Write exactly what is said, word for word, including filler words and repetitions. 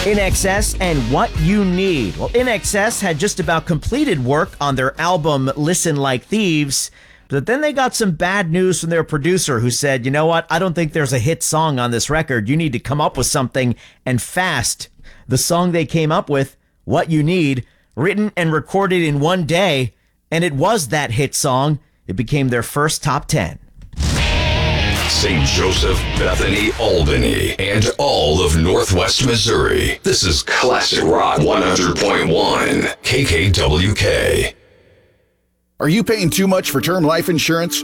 I N X S and What You Need. Well, I N X S had just about completed work on their album Listen Like Thieves, but then they got some bad news from their producer who said, you know what, I don't think there's a hit song on this record. You need to come up with something, and fast. The song they came up with, What You Need, written and recorded in one day, and it was that hit song. It became their first top ten. Saint Joseph, Bethany, Albany, and all of Northwest Missouri. This is Classic Rock one hundred point one, K K W K. Are you paying too much for term life insurance?